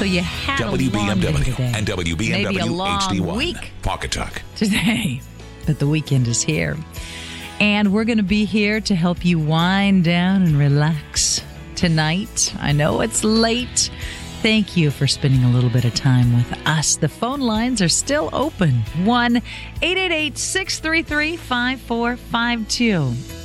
So you had a long day WBMW today. and WBMW Maybe a long HD1. week Pawcatuck. today, but the weekend is here. And we're going to be here to help you wind down and relax tonight. I know it's late. Thank you for spending a little bit of time with us. The phone lines are still open. 1-888-633-5452.